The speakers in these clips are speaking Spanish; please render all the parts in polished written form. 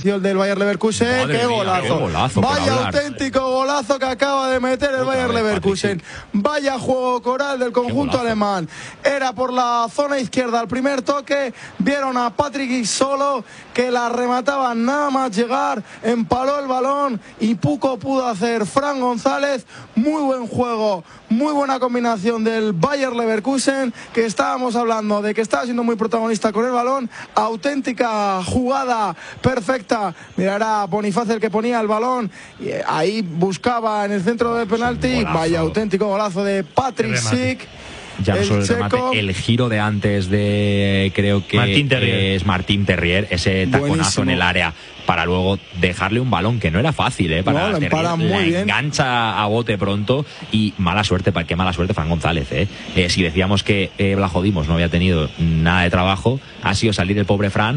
El del Bayer Leverkusen. Madre ¡Qué mía, golazo! qué golazo, Vaya auténtico golazo que acaba de meter el Bayer Leverkusen. Vaya juego coral del conjunto alemán. Era por la zona izquierda el primer toque. Vieron a Patrick solo, que la remataba nada más llegar. Empaló el balón y poco pudo hacer Fran González. Muy buen juego, muy buena combinación del Bayer Leverkusen, que estábamos hablando de que estaba siendo muy protagonista con el balón. Auténtica jugada perfecta. Mira, era Bonifaz el que ponía el balón y ahí buscaba en el centro del penalti. Vaya auténtico golazo de Patrick Schick. Ya no solo el remate, el giro de antes de, creo que es Martín Terrier, ese taconazo buenísimo en el área para luego dejarle un balón que no era fácil, para no, Terrier, muy bien. Engancha a bote pronto y mala suerte, qué mala suerte Fran González, si decíamos que Blajodimos no había tenido nada de trabajo, ha sido salir el pobre Fran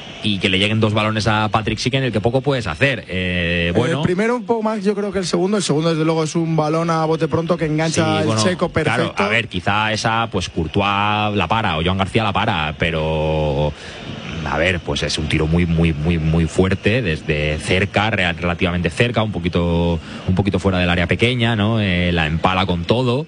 y que le lleguen dos balones a Patrick Schick en el que poco puedes hacer. Bueno, el primero un poco más, yo creo que el segundo desde luego es un balón a bote pronto que engancha el Checo perfecto. Claro, a ver, quizá esa pues Courtois la para o Joan García la para, pero a ver, pues es un tiro muy fuerte desde cerca, relativamente cerca, un poquito fuera del área pequeña, ¿no? La empala con todo.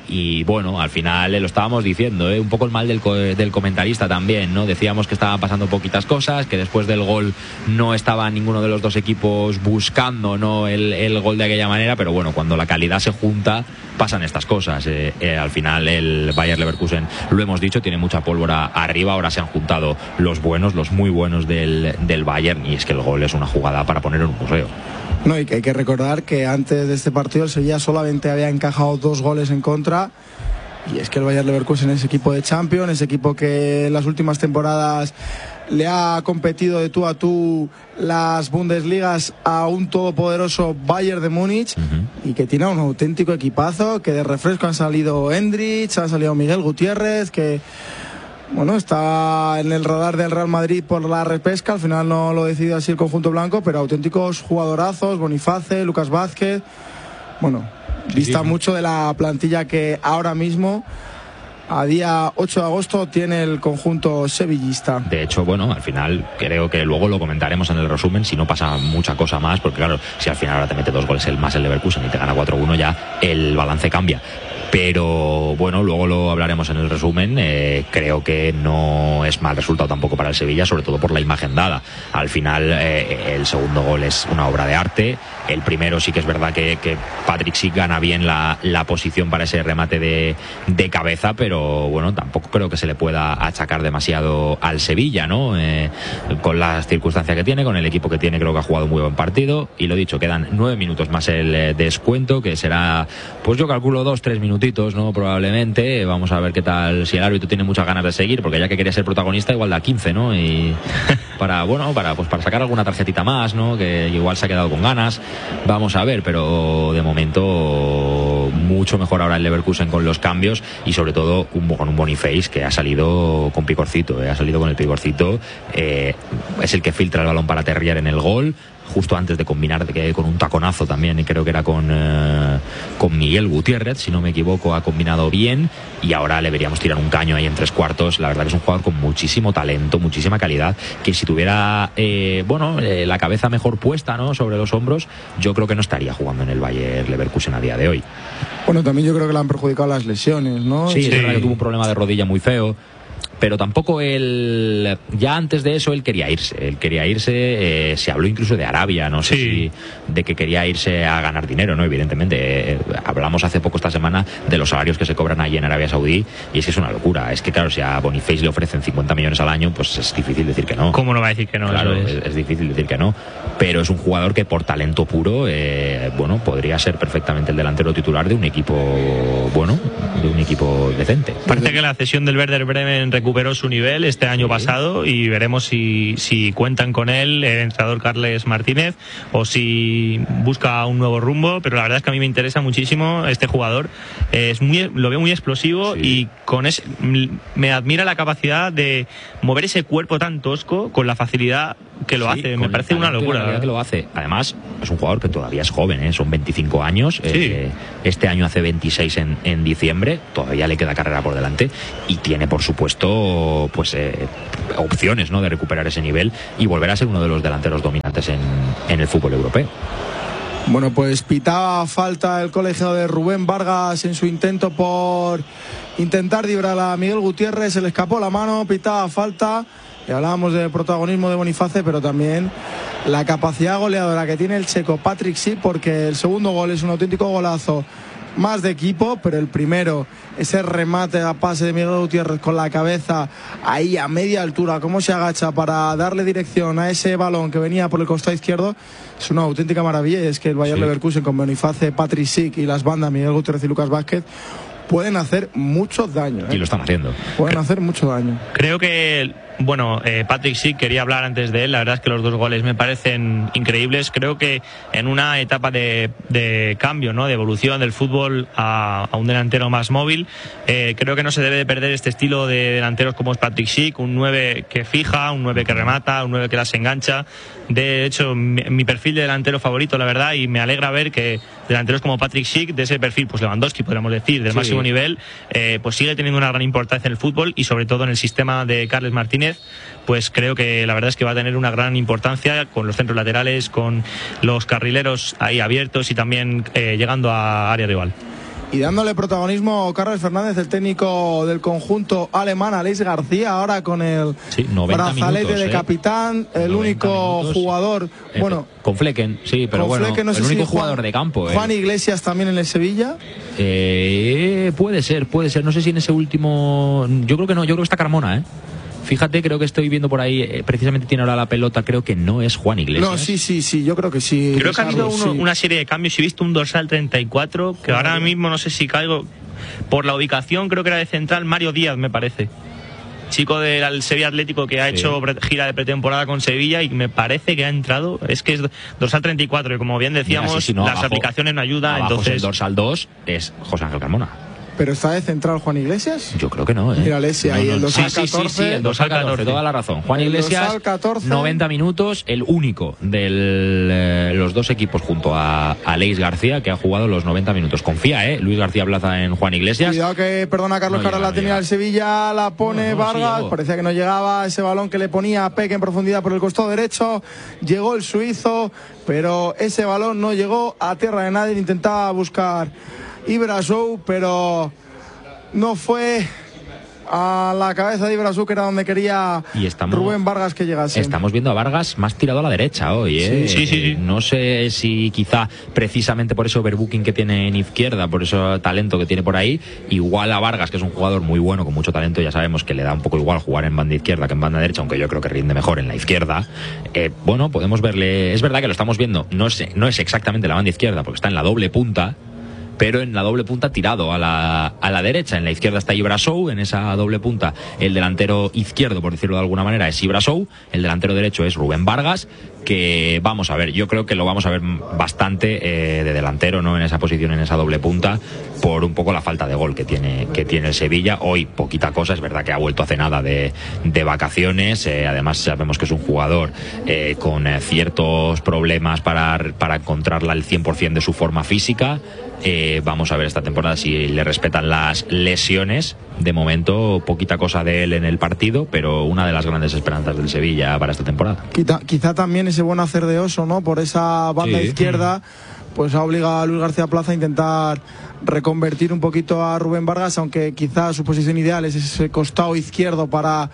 Y bueno, al final lo estábamos diciendo, un poco el mal del comentarista también, ¿no? Decíamos que estaban pasando poquitas cosas, que después del gol no estaba ninguno de los dos equipos buscando, ¿no?, el gol de aquella manera, pero bueno, cuando la calidad se junta pasan estas cosas. Al final el Bayer Leverkusen, lo hemos dicho, tiene mucha pólvora arriba, ahora se han juntado los muy buenos del Bayern, y es que el gol es una jugada para poner en un museo. No, y que hay que recordar que antes de este partido el Sevilla solamente había encajado 2 goles en contra. Y es que el Bayer Leverkusen es equipo de Champions, es equipo que en las últimas temporadas le ha competido de tú a tú las Bundesligas a un todopoderoso Bayern de Múnich, y que tiene un auténtico equipazo, que de refresco han salido Endrich, ha salido Miguel Gutiérrez, que bueno, está en el radar del Real Madrid por la repesca. Al final no lo decidió así el conjunto blanco, pero auténticos jugadorazos, Boniface, Lucas Vázquez. Bueno, dista mucho de la plantilla que ahora mismo, a día 8 de agosto, tiene el conjunto sevillista. De hecho, bueno, al final creo que luego lo comentaremos en el resumen, si no pasa mucha cosa más, porque claro, si al final ahora te mete 2 goles más el Leverkusen y te gana 4-1, ya el balance cambia. Pero bueno, luego lo hablaremos en el resumen. Creo que no es mal resultado tampoco para el Sevilla, sobre todo por la imagen dada. Al final el segundo gol es una obra de arte. El primero sí que es verdad que Patrick Schick gana bien la posición para ese remate de cabeza, pero bueno, tampoco creo que se le pueda achacar demasiado al Sevilla, ¿no? Con las circunstancias que tiene, con el equipo que tiene, creo que ha jugado muy buen partido. Y lo dicho, quedan 9 minutos más el descuento, que será, pues yo calculo 2-3 minutitos, ¿no? Probablemente. Vamos a ver qué tal, si el árbitro tiene muchas ganas de seguir, porque ya que quería ser protagonista, igual da 15, ¿no? Y para sacar alguna tarjetita más, ¿no? Que igual se ha quedado con ganas. Vamos a ver, pero de momento mucho mejor ahora el Leverkusen con los cambios, y sobre todo con un Boniface que ha salido con picorcito, ha salido con el picorcito. Es el que filtra el balón para Terrier en el gol, justo antes de combinar con un taconazo también, y creo que era con Miguel Gutiérrez, si no me equivoco, ha combinado bien, y ahora le veríamos tirar un caño ahí en 3/4. La verdad que es un jugador con muchísimo talento, muchísima calidad, que si tuviera la cabeza mejor puesta, ¿no?, sobre los hombros, yo creo que no estaría jugando en el Bayer Leverkusen a día de hoy. Bueno, también yo creo que le han perjudicado las lesiones, ¿no? Sí, es verdad que tuvo un problema de rodilla muy feo, pero tampoco él, ya antes de eso él quería irse, se habló incluso de Arabia, no sé si de que quería irse a ganar dinero, ¿no? Evidentemente, hablamos hace poco esta semana de los salarios que se cobran allí en Arabia Saudí, y es que es una locura. Es que claro, si a Boniface le ofrecen 50 millones al año, pues es difícil decir que no. ¿Cómo no va a decir que no? Claro, es difícil decir que no, pero es un jugador que por talento puro, podría ser perfectamente el delantero titular de un equipo de un equipo decente. Parece que la cesión del Werder Bremen recuperó su nivel este año pasado, y veremos si cuentan con él el entrenador Carles Martínez, o si busca un nuevo rumbo. Pero la verdad es que a mí me interesa muchísimo este jugador. Lo veo muy explosivo, y con me admira la capacidad de mover ese cuerpo tan tosco con la facilidad que lo hace, me parece una locura. Que lo hace. Además, es un jugador que todavía es joven, son 25 años. Sí. Este año hace 26 en diciembre, todavía le queda carrera por delante y tiene, por supuesto, pues opciones, ¿no?, de recuperar ese nivel y volver a ser uno de los delanteros dominantes en el fútbol europeo. Bueno, pues pitaba falta el colegiado de Rubén Vargas en su intento por intentar librar a Miguel Gutiérrez, se le escapó la mano, pitaba falta. Y hablábamos del protagonismo de Boniface, pero también la capacidad goleadora que tiene el checo Patrick Schick, porque el segundo gol es un auténtico golazo más de equipo, pero el primero, ese remate a pase de Miguel Gutiérrez con la cabeza ahí a media altura, cómo se agacha para darle dirección a ese balón que venía por el costado izquierdo, es una auténtica maravilla. Y es que el Bayer Leverkusen con Boniface, Patrick Schick y las bandas Miguel Gutiérrez y Lucas Vázquez pueden hacer mucho daño. Y lo están haciendo. Pueden hacer mucho daño. Creo que, bueno, Patrick Schick, quería hablar antes de él. La verdad es que los dos goles me parecen increíbles. Creo que en una etapa de cambio, ¿no?, de evolución del fútbol a un delantero más móvil, creo que no se debe de perder este estilo de delanteros como es Patrick Schick, un 9 que fija, un 9 que remata, un 9 que las engancha. De hecho, mi perfil de delantero favorito, la verdad, y me alegra ver que delanteros como Patrick Schick, de ese perfil, pues Lewandowski, podríamos decir, del máximo nivel, pues sigue teniendo una gran importancia en el fútbol y sobre todo en el sistema de Carles Martínez. Pues creo que la verdad es que va a tener una gran importancia con los centros laterales, con los carrileros ahí abiertos y también llegando a área rival. Y dándole protagonismo Carlos Fernández, el técnico del conjunto alemán, Aleix García, ahora con el brazalete minutos, de capitán, el único minutos. Jugador, bueno, con Flecken, sí, pero bueno, Flecken, no sé el único si jugador de campo. Juan Iglesias también en el Sevilla. Puede ser, no sé si en ese último, yo creo que no, yo creo que está Carmona, Fíjate, creo que estoy viendo por ahí, precisamente tiene ahora la pelota, creo que no es Juan Iglesias. No, sí, yo creo que sí. Creo que ha habido una serie de cambios. He visto un dorsal 34, que ahora mismo no sé si caigo por la ubicación, creo que era de central, Mario Díaz, me parece. Chico del Sevilla Atlético que ha hecho gira de pretemporada con Sevilla y me parece que ha entrado, es que es dorsal 34 y como bien decíamos, las aplicaciones no ayudan. Entonces el dorsal 2 es José Ángel Carmona. ¿Pero está de central Juan Iglesias? Yo creo que no, Mírale, sí, ahí el dorsal 14. Sí, el dorsal 14, toda la razón. Juan Iglesias, 90 minutos, el único de los dos equipos junto a Aleix García que ha jugado los 90 minutos. Confía, Luis García Plaza en Juan Iglesias. Cuidado que, perdona, Carlos, Carlos la tenía el Sevilla, la pone Vargas, parecía que no llegaba ese balón que le ponía a Peque en profundidad por el costado derecho, llegó el suizo, pero ese balón no llegó a tierra de nadie, intentaba buscar Ibrasou, pero no fue a la cabeza de Ibrasou, que era donde quería Rubén Vargas que llegase. Estamos viendo a Vargas más tirado a la derecha hoy, Sí. No sé si quizá precisamente por ese overbooking que tiene en izquierda, por ese talento que tiene por ahí, igual a Vargas, que es un jugador muy bueno, con mucho talento, ya sabemos que le da un poco igual jugar en banda izquierda que en banda derecha, aunque yo creo que rinde mejor en la izquierda. Bueno, podemos verle, es verdad que lo estamos viendo, no es exactamente la banda izquierda, porque está en la doble punta, pero en la doble punta tirado a la derecha. En la izquierda está Ibrasou, en esa doble punta el delantero izquierdo, por decirlo de alguna manera, es Ibrasou, el delantero derecho es Rubén Vargas, que vamos a ver, yo creo que lo vamos a ver bastante de delantero, ¿no?, en esa posición, en esa doble punta, por un poco la falta de gol que tiene el Sevilla. Hoy poquita cosa, es verdad que ha vuelto hace nada de vacaciones, además sabemos que es un jugador con ciertos problemas para encontrarla al 100% de su forma física. Vamos a ver esta temporada si le respetan las lesiones. De momento poquita cosa de él en el partido, pero una de las grandes esperanzas del Sevilla para esta temporada. Quizá también ese buen hacer de Oso, ¿no?, por esa banda izquierda, pues ha obligado a Luis García Plaza a intentar reconvertir un poquito a Rubén Vargas, aunque quizá su posición ideal es ese costado izquierdo para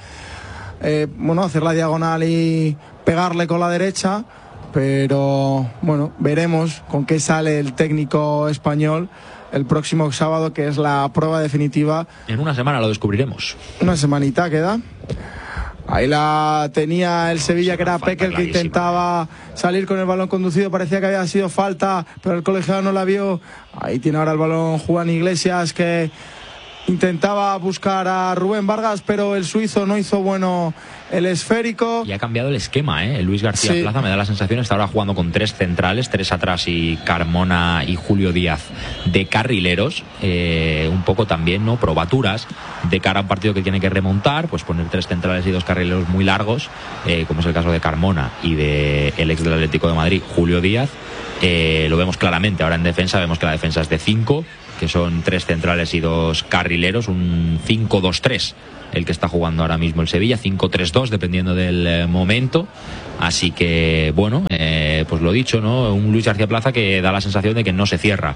hacer la diagonal y pegarle con la derecha. Pero bueno, veremos con qué sale el técnico español el próximo sábado, que es la prueba definitiva. En una semana lo descubriremos. Una semanita queda. Ahí la tenía el Sevilla, que era Peque el que intentaba salir con el balón conducido, parecía que había sido falta, pero el colegiado no la vio. Ahí tiene ahora el balón Juan Iglesias, que intentaba buscar a Rubén Vargas, pero el suizo no hizo bueno el esférico. Y ha cambiado el esquema, Luis García Plaza me da la sensación, está ahora jugando con 3 centrales, 3 atrás y Carmona y Julio Díaz de carrileros, un poco también, ¿no? Probaturas de cara a un partido que tiene que remontar, pues poner 3 centrales y 2 carrileros muy largos, como es el caso de Carmona y de el ex del Atlético de Madrid, Julio Díaz. Lo vemos claramente ahora en defensa, vemos que la defensa es de 5, que son 3 centrales y 2 carrileros, un 5-2-3 el que está jugando ahora mismo el Sevilla, 5-3-2 dependiendo del momento. Así que bueno, pues lo dicho, ¿no? Un Luis García Plaza que da la sensación de que no se cierra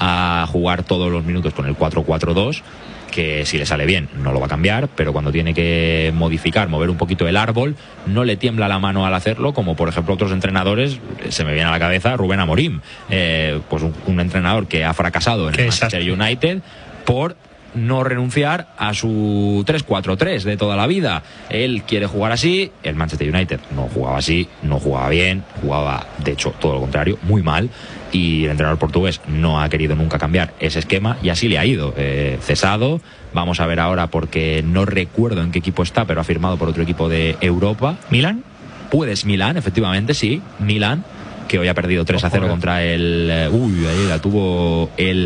a jugar todos los minutos con el 4-4-2, que si le sale bien no lo va a cambiar, pero cuando tiene que modificar, mover un poquito el árbol, no le tiembla la mano al hacerlo, como por ejemplo otros entrenadores. Se me viene a la cabeza Rubén Amorim, pues un entrenador que ha fracasado en el Manchester United por no renunciar a su 3-4-3 de toda la vida. Él quiere jugar así, el Manchester United no jugaba así, no jugaba bien, jugaba de hecho todo lo contrario, muy mal, y el entrenador portugués no ha querido nunca cambiar ese esquema y así le ha ido, cesado. Vamos a ver ahora, porque no recuerdo en qué equipo está, pero ha firmado por otro equipo de Europa. ¿Milán? Puedes, Milán, efectivamente, sí, Milán, que hoy ha perdido 3-0 contra el... ahí la tuvo el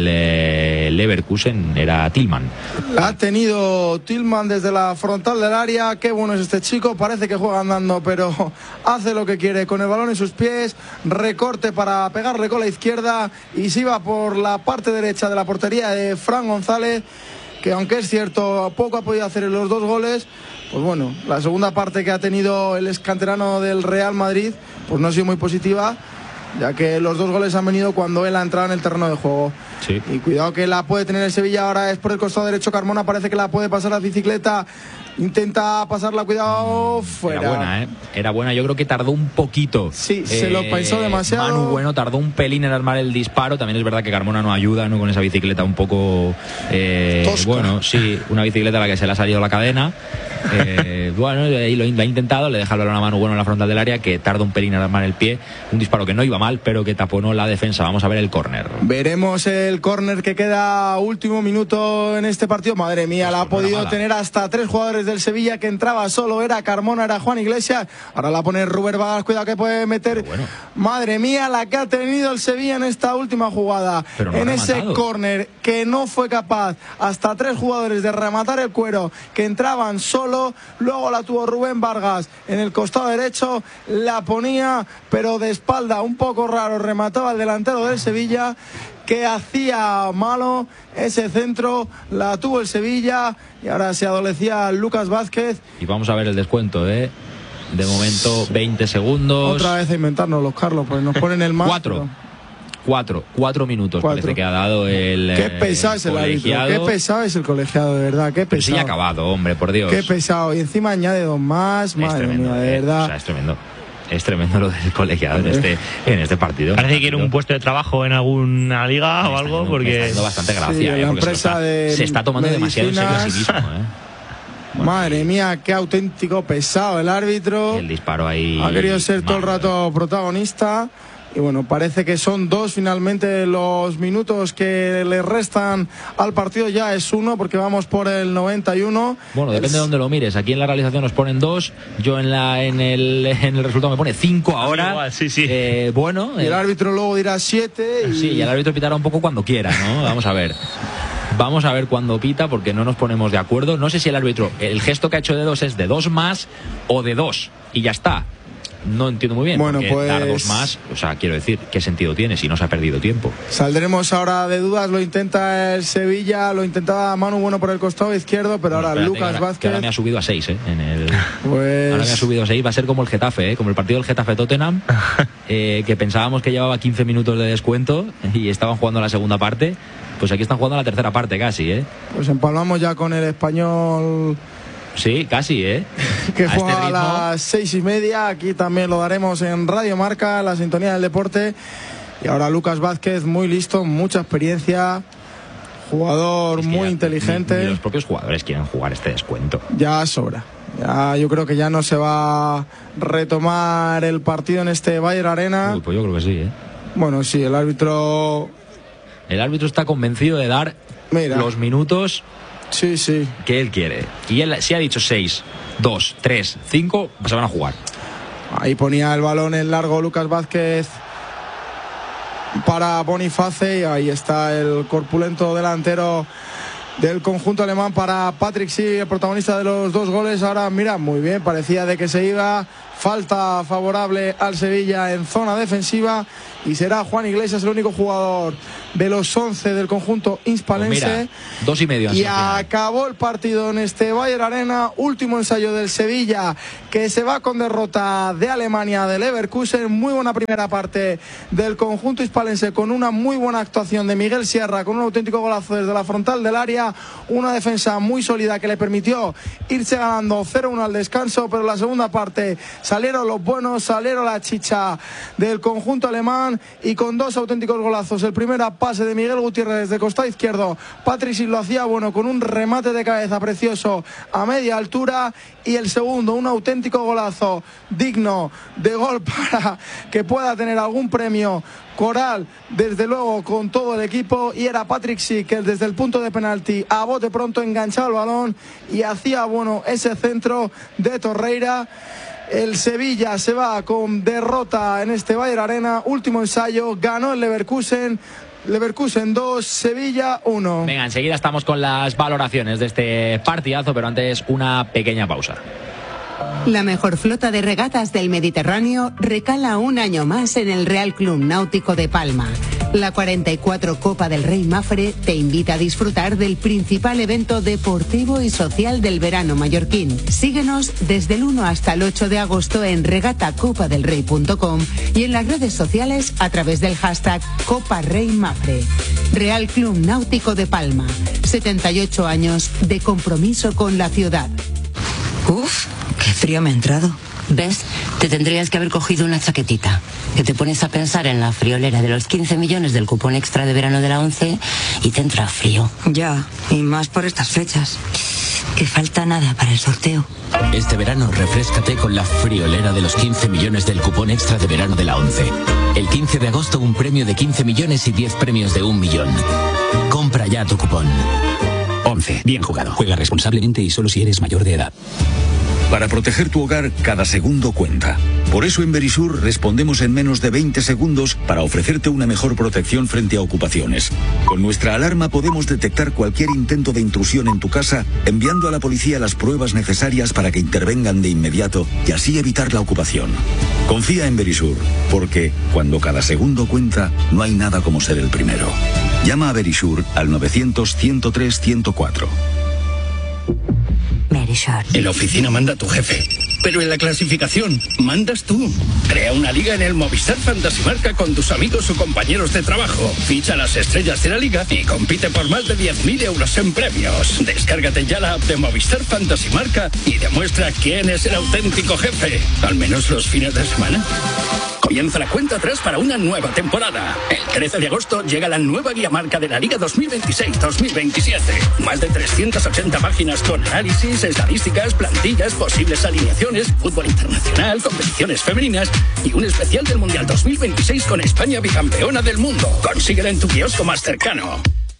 Leverkusen, era Tillman. La ha tenido Tillman desde la frontal del área. Qué bueno es este chico, parece que juega andando, pero hace lo que quiere con el balón en sus pies. Recorte para pegarle con la izquierda y se iba por la parte derecha de la portería de Fran González, que aunque es cierto, poco ha podido hacer en los 2 goles. Pues bueno, la segunda parte que ha tenido el excanterano del Real Madrid, pues no ha sido muy positiva, ya que los 2 goles han venido cuando él ha entrado en el terreno de juego. Sí. Y cuidado que la puede tener el Sevilla, ahora es por el costado derecho. Carmona parece que la puede pasar la bicicleta, intenta pasarla, cuidado, fuera. Era buena, Era buena, yo creo que tardó un poquito. Sí, se lo pensó demasiado. Manu Bueno tardó un pelín en armar el disparo. También es verdad que Carmona no ayuda, ¿no? Con esa bicicleta un poco bueno, sí, una bicicleta a la que se le ha salido la cadena. Bueno, ahí lo ha intentado, le deja el balón a Manu Bueno en la frontal del área, que tarda un pelín en armar el pie. Un disparo que no iba mal, pero que taponó la defensa. Vamos a ver el córner. Veremos el córner que queda, último minuto en este partido. Madre mía, la ha podido tener hasta 3 jugadores del Sevilla, que entraba solo, era Carmona, era Juan Iglesias. Ahora la pone Rubén Vargas, cuidado que puede meter. Bueno. Madre mía, la que ha tenido el Sevilla en esta última jugada, no en ese córner, que no fue capaz hasta 3 jugadores de rematar el cuero, que entraban solo. Luego la tuvo Rubén Vargas en el costado derecho, la ponía pero de espalda, un poco raro, remataba el delantero del Sevilla, que hacía malo ese centro. La tuvo el Sevilla y ahora se adolecía Lucas Vázquez. Y vamos a ver el descuento, de momento 20 segundos. Otra vez a inventarnos los Carlos, pues nos ponen el más. 4 minutos parece que ha dado el qué pesado es el árbitro, qué pesado es el colegiado, de verdad, qué pesado. Pero sí ha acabado, hombre, por Dios. Qué pesado, y encima añade 2 más, madre mía, de verdad. O sea, es tremendo lo del colegiado en este partido. Parece que quiere un puesto de trabajo en alguna liga o algo, porque está dando bastante gracia, la empresa se está tomando demasiado en serio a sí mismo, Bueno, madre mía, qué auténtico pesado el árbitro. El disparo ahí ha querido ser todo el rato protagonista. Y bueno, parece que son 2 finalmente los minutos que le restan al partido. Ya es 1 porque vamos por el 91. Bueno, depende de dónde lo mires. Aquí en la realización nos ponen 2. Yo en el resultado me pone 5 ahora. Igual, sí. Bueno. Y el árbitro luego dirá 7. Sí, y el árbitro pitará un poco cuando quiera, ¿no? Vamos a ver. Vamos a ver cuándo pita, porque no nos ponemos de acuerdo. No sé si el árbitro, el gesto que ha hecho de 2 es de 2 más o de 2. Y ya está. No entiendo muy bien, bueno, porque pues dar 2 más, o sea, quiero decir, ¿qué sentido tiene si no se ha perdido tiempo? Saldremos ahora de dudas, lo intenta el Sevilla, lo intentaba Manu Bueno por el costado izquierdo, pero ahora Lucas Vázquez. Ahora me ha subido a 6, Pues... Ahora me ha subido a 6, va a ser como el Getafe, como el partido del Getafe-Tottenham, que pensábamos que llevaba 15 minutos de descuento y estaban jugando la segunda parte, pues aquí están jugando la tercera parte casi, Pues empalmamos ya con el Español. Sí, casi, que juega a las 6:30. Aquí también lo daremos en Radio Marca, la sintonía del deporte. Y ahora Lucas Vázquez, muy listo, mucha experiencia, jugador muy inteligente. Ni los propios jugadores quieren jugar este descuento. Ya sobra. Ya, yo creo que ya no se va a retomar el partido en este Bayern Arena. Uy, pues yo creo que sí, Bueno, sí, el árbitro está convencido de dar los minutos Sí, sí. Que él quiere. Y él, si ha dicho 6, 2, 3, 5, se van a jugar. Ahí ponía el balón en largo Lucas Vázquez para Boniface, y ahí está el corpulento delantero del conjunto alemán para Patrick Schick, el protagonista de los 2 goles. Ahora mira, muy bien, parecía de que se iba. Falta favorable al Sevilla en zona defensiva, y será Juan Iglesias el único jugador de los 11 del conjunto hispalense. Pues mira, 2,5. Y acabó el partido en este Bayern Arena. Último ensayo del Sevilla, que se va con derrota de Alemania, de Leverkusen. Muy buena primera parte del conjunto hispalense, con una muy buena actuación de Miguel Sierra, con un auténtico golazo desde la frontal del área. Una defensa muy sólida que le permitió irse ganando 0-1 al descanso, pero en la segunda parte salieron los buenos, salieron la chicha del conjunto alemán, y con 2 auténticos golazos. El primero, pase de Miguel Gutiérrez desde costado izquierdo. Patrick Schick lo hacía bueno con un remate de cabeza precioso a media altura, y el segundo, un auténtico golazo digno de gol para que pueda tener algún premio coral, desde luego, con todo el equipo. Y era Patrick Schick, que desde el punto de penalti a bote pronto enganchaba el balón y hacía bueno ese centro de Torreira. El Sevilla se va con derrota en este Bayern Arena. Último ensayo, ganó el Leverkusen 2, Sevilla 1. Venga, enseguida estamos con las valoraciones de este partidazo, pero antes una pequeña pausa. La mejor flota de regatas del Mediterráneo recala un año más en el Real Club Náutico de Palma. La 44 Copa del Rey Mafre te invita a disfrutar del principal evento deportivo y social del verano mallorquín. Síguenos desde el 1 hasta el 8 de agosto en regatacopadelrey.com y en las redes sociales a través del hashtag Copa Rey Mafre. Real Club Náutico de Palma, 78 años de compromiso con la ciudad. Uf, qué frío me ha entrado. ¿Ves? Te tendrías que haber cogido una chaquetita. Que te pones a pensar en la friolera de los 15 millones del cupón extra de verano de la 11 y te entra frío. Ya, y más por estas fechas. Que falta nada para el sorteo. Este verano refréscate con la friolera de los 15 millones del cupón extra de verano de la 11. El 15 de agosto un premio de 15 millones y 10 premios de 1 millón. Compra ya tu cupón. 11. Bien jugado. Juega responsablemente y solo si eres mayor de edad. Para proteger tu hogar, cada segundo cuenta. Por eso en Verisur respondemos en menos de 20 segundos para ofrecerte una mejor protección frente a ocupaciones. Con nuestra alarma podemos detectar cualquier intento de intrusión en tu casa, enviando a la policía las pruebas necesarias para que intervengan de inmediato y así evitar la ocupación. Confía en Verisur, porque cuando cada segundo cuenta, no hay nada como ser el primero. Llama a Verisur al 900-103-104. En la oficina manda tu jefe, pero en la clasificación mandas tú. Crea una liga en el Movistar Fantasy Marca con tus amigos o compañeros de trabajo. Ficha a las estrellas de la liga y compite por más de 10.000 euros en premios. Descárgate ya la app de Movistar Fantasy Marca y demuestra quién es el auténtico jefe, al menos los fines de semana. Comienza la cuenta atrás para una nueva temporada. El 13 de agosto llega la nueva guía marca de la Liga 2026-2027. Más de 380 páginas con análisis, estadísticas, plantillas, posibles alineaciones, fútbol internacional, competiciones femeninas y un especial del Mundial 2026 con España bicampeona del mundo. Consíguela en tu kiosco más cercano.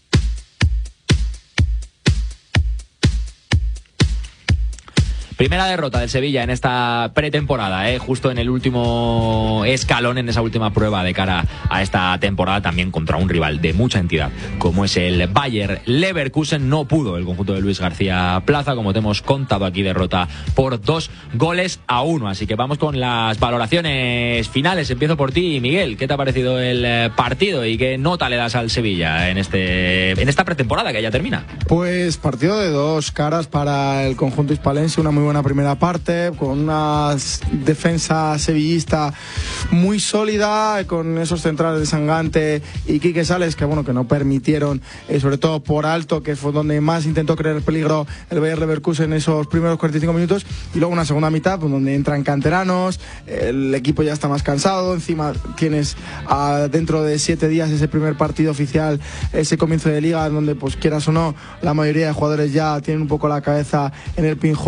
Primera derrota del Sevilla en esta pretemporada, justo en el último escalón, en esa última prueba de cara a esta temporada, también contra un rival de mucha entidad como es el Bayer Leverkusen. No pudo el conjunto de Luis García Plaza, como te hemos contado aquí, derrota por 2-1. Así que vamos con las valoraciones finales. Empiezo por ti, Miguel. ¿Qué te ha parecido el partido y qué nota le das al Sevilla en esta pretemporada que ya termina? Pues partido de dos caras para el conjunto hispalense. Una muy buena primera parte, con una defensa sevillista muy sólida, con esos centrales de Sangante y Quique Sales, que bueno, que no permitieron, sobre todo por alto, que fue donde más intentó crear el peligro el Bayer Leverkusen en esos primeros 45 minutos, y luego una segunda mitad pues, donde entran canteranos, el equipo ya está más cansado, encima tienes dentro de 7 días ese primer partido oficial, ese comienzo de liga, donde pues quieras o no, la mayoría de jugadores ya tienen un poco la cabeza en el Pinjuán, en ese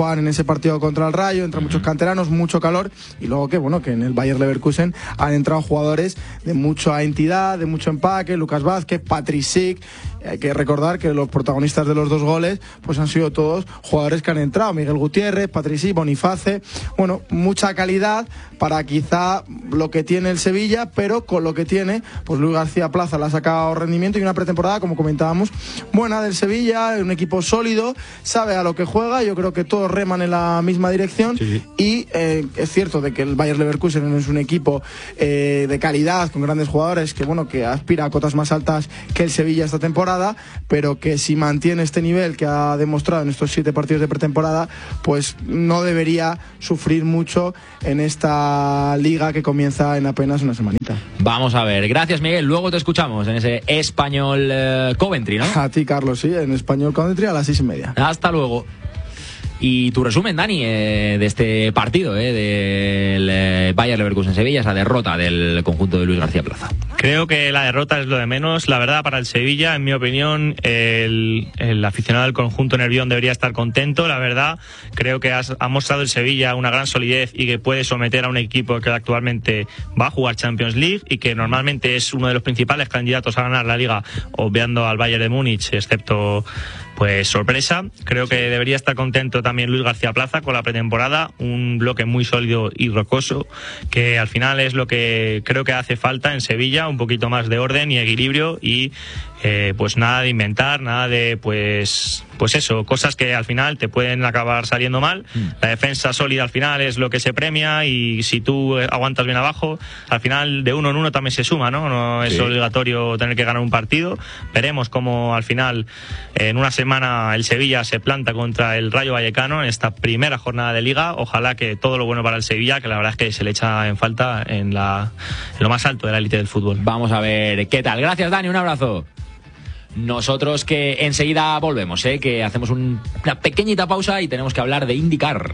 partido contra el Rayo, entran muchos canteranos, mucho calor, y luego que en el Bayer Leverkusen han entrado jugadores de mucha entidad, de mucho empaque, Lucas Vázquez, Patrick Schick. Hay que recordar que los protagonistas de los 2 goles pues han sido todos jugadores que han entrado, Miguel Gutiérrez, Patrick Schick, Boniface, mucha calidad para quizá lo que tiene el Sevilla, pero con lo que tiene, pues Luis García Plaza le ha sacado rendimiento y una pretemporada, como comentábamos, buena del Sevilla, un equipo sólido, sabe a lo que juega, yo creo que todos reman en la misma dirección, sí. Y es cierto de que el Bayer Leverkusen es un equipo de calidad, con grandes jugadores, que aspira a cotas más altas que el Sevilla esta temporada, pero que si mantiene este nivel que ha demostrado en estos 7 partidos de pretemporada, pues no debería sufrir mucho en esta liga que comienza en apenas una semanita. Vamos a ver, gracias Miguel, luego te escuchamos en ese Español Coventry, ¿no? A ti, Carlos, sí, en Español Coventry a las 6:30. Hasta luego. Y tu resumen, Dani, de este partido, del Bayer Leverkusen-Sevilla, esa derrota del conjunto de Luis García Plaza. Creo que la derrota es lo de menos. La verdad, para el Sevilla, en mi opinión, el aficionado del conjunto Nervión debería estar contento. La verdad, creo que ha mostrado el Sevilla una gran solidez y que puede someter a un equipo que actualmente va a jugar Champions League y que normalmente es uno de los principales candidatos a ganar la Liga, obviando al Bayern de Múnich, excepto pues sorpresa. Creo que debería estar contento también Luis García Plaza con la pretemporada, un bloque muy sólido y rocoso, que al final es lo que creo que hace falta en Sevilla, un poquito más de orden y equilibrio y pues nada de inventar, nada de pues eso, cosas que al final te pueden acabar saliendo mal. La defensa sólida al final es lo que se premia y si tú aguantas bien abajo, al final de uno en uno también se suma, ¿no? No es obligatorio tener que ganar un partido. Veremos cómo al final en una semana el Sevilla se planta contra el Rayo Vallecano en esta primera jornada de Liga. Ojalá que todo lo bueno para el Sevilla, que la verdad es que se le echa en falta en lo más alto de la élite del fútbol. Vamos a ver qué tal. Gracias, Dani, un abrazo. Nosotros que enseguida volvemos, que hacemos una pequeñita pausa y tenemos que hablar de IndyCar.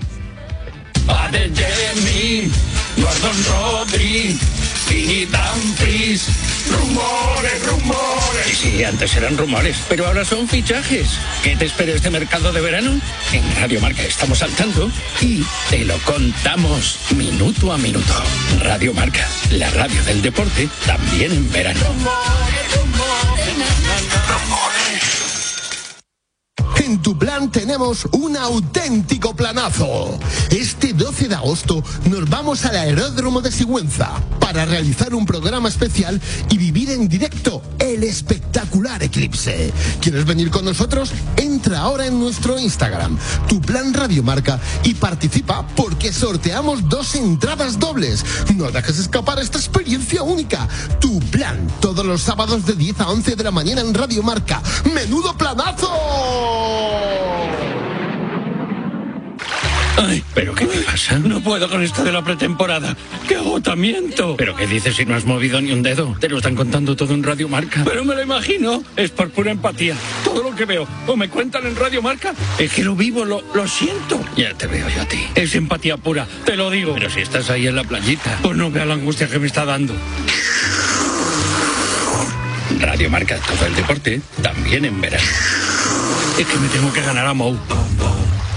Adeyemi, Gordon Rodri, y Dumfries. Rumores. Sí, antes eran rumores, pero ahora son fichajes. ¿Qué te espera este mercado de verano? En Radio Marca estamos al tanto y te lo contamos minuto a minuto. Radio Marca, la radio del deporte, también en verano. En Tu Plan tenemos un auténtico planazo. Este 12 de agosto nos vamos al aeródromo de Sigüenza para realizar un programa especial y vivir en directo el espectacular eclipse. ¿Quieres venir con nosotros? Entra ahora en nuestro Instagram, Tu Plan Radio Marca, y participa porque sorteamos 2 entradas dobles. No dejes escapar esta experiencia única. Tu Plan, todos los sábados de 10 a 11 de la mañana en Radio Marca. ¡Menudo planazo! Ay, ¿pero qué me pasa? No puedo con esto de la pretemporada. ¡Qué agotamiento! ¿Pero qué dices si no has movido ni un dedo? Te lo están contando todo en Radio Marca. Pero me lo imagino. Es por pura empatía. Todo lo que veo o me cuentan en Radio Marca es que lo vivo, lo siento. Ya te veo yo a ti. Es empatía pura, te lo digo. Pero si estás ahí en la playita, pues no vea la angustia que me está dando. Radio Marca, todo el deporte, también en verano. Es que me tengo que ganar a Mou.